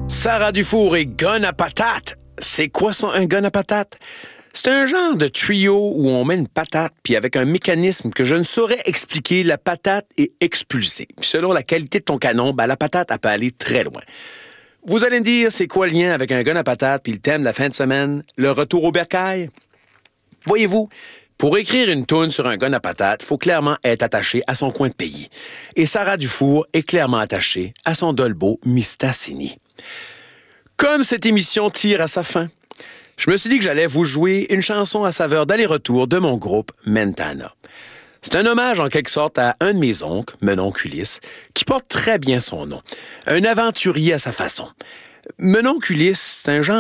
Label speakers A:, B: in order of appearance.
A: Sarah Dufour et Gun à patate. C'est quoi ça, un gun à patate? C'est un genre de tuyau où on met une patate, puis avec un mécanisme que je ne saurais expliquer, la patate est expulsée. Puis selon la qualité de ton canon, la patate, elle peut aller très loin. Vous allez me dire, c'est quoi le lien avec un gun à patate puis le thème de la fin de semaine, le retour au bercail? Voyez-vous, pour écrire une toune sur un gun à patate, il faut clairement être attaché à son coin de pays. Et Sarah Dufour est clairement attachée à son dolbo Mistassini. Comme cette émission tire à sa fin, je me suis dit que j'allais vous jouer une chanson à saveur d'aller-retour de mon groupe Mentana. C'est un hommage en quelque sorte à un de mes oncles, Menoncle Ulysse, qui porte très bien son nom. Un aventurier à sa façon. Menoncle Ulysse, c'est un genre